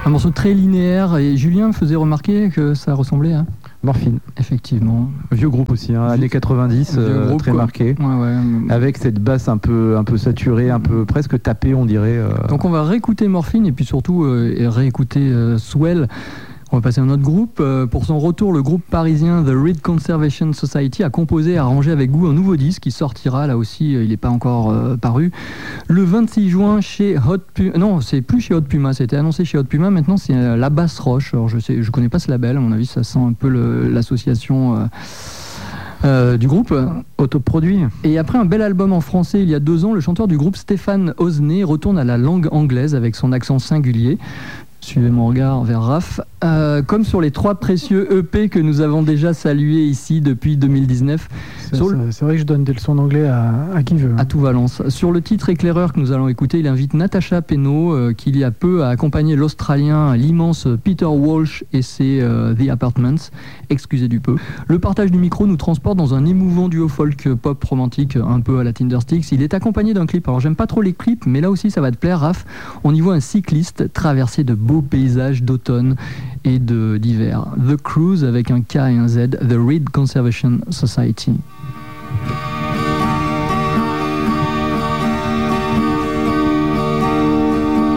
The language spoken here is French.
Un morceau très linéaire, et Julien me faisait remarquer que ça ressemblait à... Morphine. Effectivement. Vieux groupe aussi, années 90, groupe, très marqué. Ouais. Avec cette basse un peu saturée, un peu presque tapée, on dirait. Donc on va réécouter Morphine et puis surtout réécouter Swell. On va passer à un autre groupe. Pour son retour, le groupe parisien The Reed Conservation Society a composé et arrangé avec goût un nouveau disque qui sortira, là aussi, il n'est pas encore paru, le 26 juin chez Hot Puma. Non, c'est plus chez Hot Puma, c'était annoncé chez Hot Puma, maintenant c'est La Basse Roche. Alors je connais pas ce label, à mon avis ça sent un peu l'association... du groupe autoproduit. Et après un bel album en français il y a 2 ans, le chanteur du groupe Stéphane Osney retourne à la langue anglaise avec son accent singulier. Suivez mon regard vers Raph. Comme sur les 3 précieux EP que nous avons déjà salués ici depuis 2019. C'est vrai que je donne des leçons d'anglais à qui veut. À tout Valence. Sur le titre éclaireur que nous allons écouter, il invite Natacha Penaud, qui il y a peu a accompagné l'Australien, l'immense Peter Walsh et ses The Apartments. Excusez du peu. Le partage du micro nous transporte dans un émouvant duo folk pop romantique, un peu à la Tindersticks. Il est accompagné d'un clip. Alors j'aime pas trop les clips, mais là aussi ça va te plaire, Raph. On y voit un cycliste traverser de beaux paysages d'automne et d'hiver. The Cruise avec un K et un Z, The Reed Conservation Society.